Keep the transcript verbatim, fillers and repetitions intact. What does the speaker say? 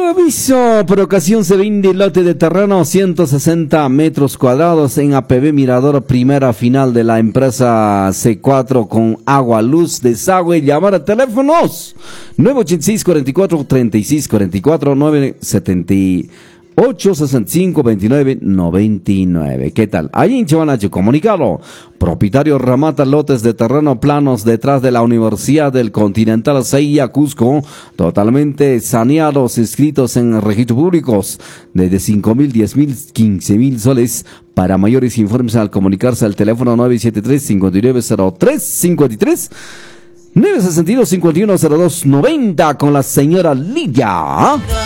Aviso, por ocasión se vende lote de terreno ciento sesenta metros cuadrados en A P B Mirador, primera final de la empresa C cuatro con agua, luz, desagüe. Llamar a teléfonos nueve ochenta y seis, cuarenta y cuatro, treinta y seis cuarenta y cuatro, nueve setenta y ocho, sesenta y cinco, veintinueve, noventa y nueve. ¿Qué tal? Ahí en Chivanacho, comunicado. Propietario remata lotes de terreno planos detrás de la Universidad del Continental Ceia Cusco, totalmente saneados, inscritos en registros públicos, desde cinco mil, diez mil, quince mil soles. Para mayores informes al comunicarse al teléfono nueve siete tres, cinco nueve cero tres, cinco tres, nueve seis dos, cinco uno cero dos noventa con la señora Lidia.